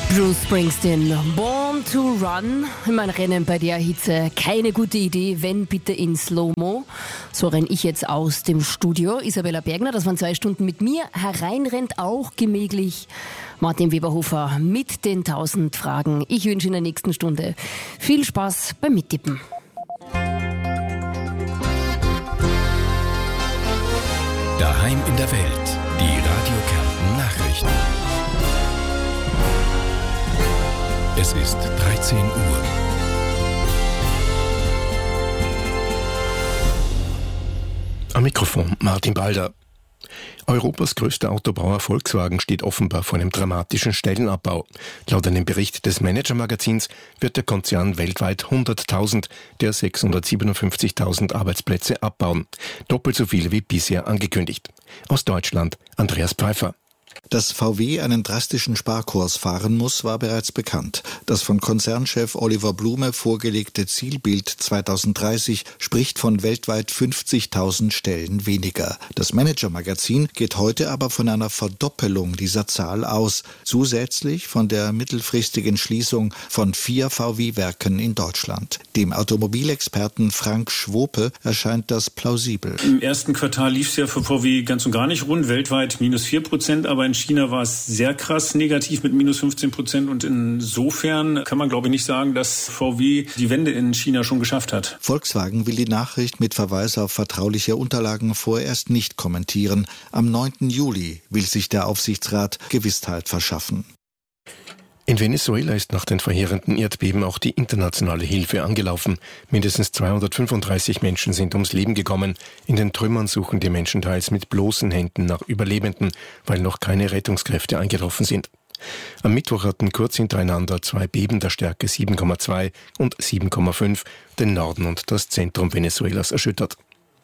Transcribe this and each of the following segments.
Bruce Springsteen, Born to Run. Ich meine, Rennen bei der Hitze, keine gute Idee, wenn bitte in Slow-Mo. So renne ich jetzt aus dem Studio. Isabella Bergner, das waren 2 Stunden mit mir. Hereinrennt auch gemächlich Martin Weberhofer mit den 1000 Fragen. Ich wünsche in der nächsten Stunde viel Spaß beim Mittippen. Daheim in der Welt, die Radio Kärnten Nachrichten. Es ist 13 Uhr. Am Mikrofon Martin Balder. Europas größter Autobauer Volkswagen steht offenbar vor einem dramatischen Stellenabbau. Laut einem Bericht des Manager-Magazins wird der Konzern weltweit 100.000 der 657.000 Arbeitsplätze abbauen. Doppelt so viele wie bisher angekündigt. Aus Deutschland Andreas Pfeiffer. Dass VW einen drastischen Sparkurs fahren muss, war bereits bekannt. Das von Konzernchef Oliver Blume vorgelegte Zielbild 2030 spricht von weltweit 50.000 Stellen weniger. Das Manager-Magazin geht heute aber von einer Verdoppelung dieser Zahl aus, zusätzlich von der mittelfristigen Schließung von 4 VW-Werken in Deutschland. Dem Automobilexperten Frank Schwope erscheint das plausibel. Im ersten Quartal lief es ja für VW ganz und gar nicht rund, weltweit -4%, aber in China war es sehr krass negativ mit -15% und insofern kann man, glaube ich, nicht sagen, dass VW die Wende in China schon geschafft hat. Volkswagen will die Nachricht mit Verweis auf vertrauliche Unterlagen vorerst nicht kommentieren. Am 9. Juli will sich der Aufsichtsrat Gewissheit verschaffen. In Venezuela ist nach den verheerenden Erdbeben auch die internationale Hilfe angelaufen. Mindestens 235 Menschen sind ums Leben gekommen. In den Trümmern suchen die Menschen teils mit bloßen Händen nach Überlebenden, weil noch keine Rettungskräfte eingetroffen sind. Am Mittwoch hatten kurz hintereinander 2 Beben der Stärke 7,2 und 7,5 den Norden und das Zentrum Venezuelas erschüttert.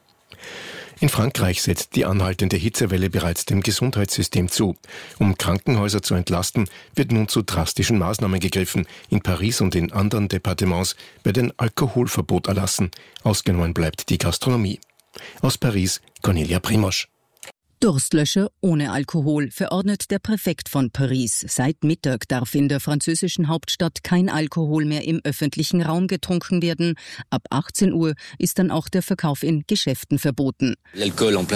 In Frankreich setzt die anhaltende Hitzewelle bereits dem Gesundheitssystem zu. Um Krankenhäuser zu entlasten, wird nun zu drastischen Maßnahmen gegriffen. In Paris und in anderen Departements wird ein Alkoholverbot erlassen. Ausgenommen bleibt die Gastronomie. Aus Paris, Cornelia Primosch. Durstlöscher ohne Alkohol, verordnet der Präfekt von Paris. Seit Mittag darf in der französischen Hauptstadt kein Alkohol mehr im öffentlichen Raum getrunken werden. Ab 18 Uhr ist dann auch der Verkauf in Geschäften verboten. Das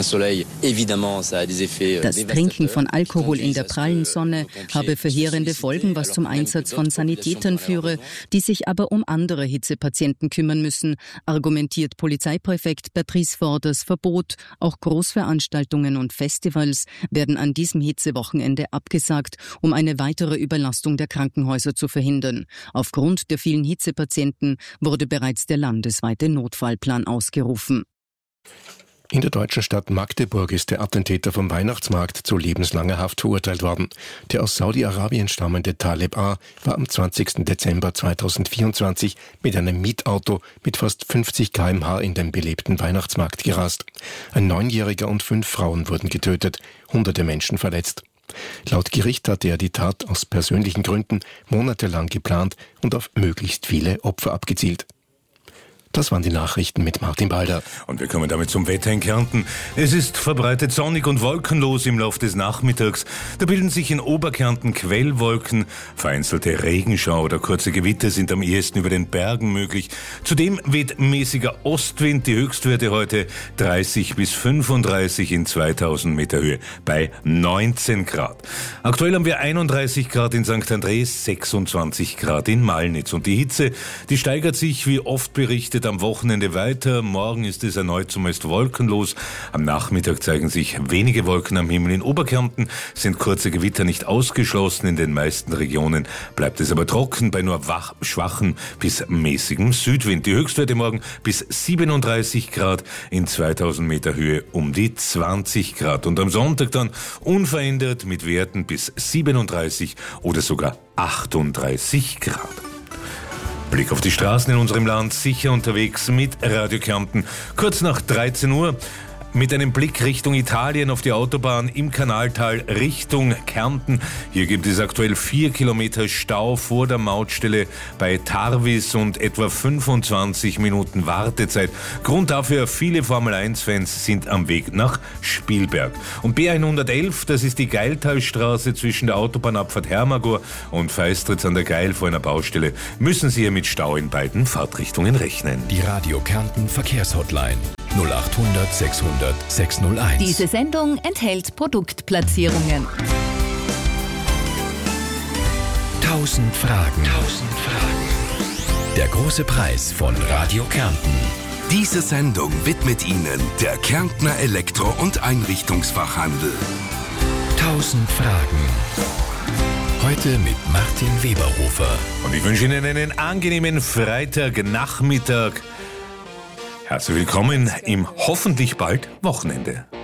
Trinken von Alkohol in der prallen Sonne habe verheerende Folgen, was zum Einsatz von Sanitätern führe, die sich aber um andere Hitzepatienten kümmern müssen, argumentiert Polizeipräfekt Patrice Faure. Das Verbot, auch Großveranstaltungen und Festivals werden an diesem Hitzewochenende abgesagt, um eine weitere Überlastung der Krankenhäuser zu verhindern. Aufgrund der vielen Hitzepatienten wurde bereits der landesweite Notfallplan ausgerufen. In der deutschen Stadt Magdeburg ist der Attentäter vom Weihnachtsmarkt zu lebenslanger Haft verurteilt worden. Der aus Saudi-Arabien stammende Taleb A. war am 20. Dezember 2024 mit einem Mietauto mit fast 50 km/h in den belebten Weihnachtsmarkt gerast. Ein 9-Jähriger und 5 Frauen wurden getötet, hunderte Menschen verletzt. Laut Gericht hatte er die Tat aus persönlichen Gründen monatelang geplant und auf möglichst viele Opfer abgezielt. Das waren die Nachrichten mit Martin Balder. Und wir kommen damit zum Wetter in Kärnten. Es ist verbreitet sonnig und wolkenlos im Laufe des Nachmittags. Da bilden sich in Oberkärnten Quellwolken. Vereinzelte Regenschauer oder kurze Gewitter sind am ehesten über den Bergen möglich. Zudem weht mäßiger Ostwind. Die Höchstwerte heute 30 bis 35 in 2000 Meter Höhe bei 19 Grad. Aktuell haben wir 31 Grad in St. Andreas, 26 Grad in Malnitz. Und die Hitze, die steigert sich, wie oft berichtet, am Wochenende weiter. Morgen ist es erneut zumeist wolkenlos. Am Nachmittag zeigen sich wenige Wolken am Himmel. In Oberkärnten sind kurze Gewitter nicht ausgeschlossen. In den meisten Regionen bleibt es aber trocken bei nur schwachen bis mäßigem Südwind. Die Höchstwerte morgen bis 37 Grad, in 2000 Meter Höhe um die 20 Grad. Und am Sonntag dann unverändert mit Werten bis 37 oder sogar 38 Grad. Blick auf die Straßen in unserem Land, sicher unterwegs mit Radio Kärnten. Kurz nach 13 Uhr Mit einem Blick Richtung Italien auf die Autobahn im Kanaltal Richtung Kärnten. Hier gibt es aktuell 4 Kilometer Stau vor der Mautstelle bei Tarvis und etwa 25 Minuten Wartezeit. Grund dafür, viele Formel-1-Fans sind am Weg nach Spielberg. Und B111, das ist die Geiltalstraße zwischen der Autobahnabfahrt Hermagor und Feistritz an der Geil vor einer Baustelle. Müssen Sie hier mit Stau in beiden Fahrtrichtungen rechnen. Die Radio Kärnten Verkehrshotline 0800 600 601. Diese Sendung enthält Produktplatzierungen. 1000 Fragen. Der große Preis von Radio Kärnten. Diese Sendung widmet Ihnen der Kärntner Elektro- und Einrichtungsfachhandel. 1000 Fragen. Heute mit Martin Weberhofer. Und ich wünsche Ihnen einen angenehmen Freitagnachmittag. Herzlich willkommen im hoffentlich bald Wochenende.